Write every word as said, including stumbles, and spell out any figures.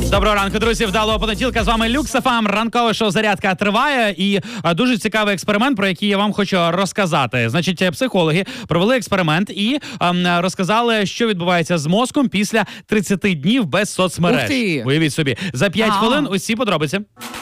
Доброго ранку, друзі. Вдалого понеділка. З вами Люкс еф ем. Ранкове шоу «Зарядка» триває. І а, дуже цікавий експеримент, про який я вам хочу розказати. Значить, психологи провели експеримент і а, розказали, що відбувається з мозком після тридцяти днів без соцмереж. Ух ти! Уявіть собі. За п'ять А. хвилин усі подробиці.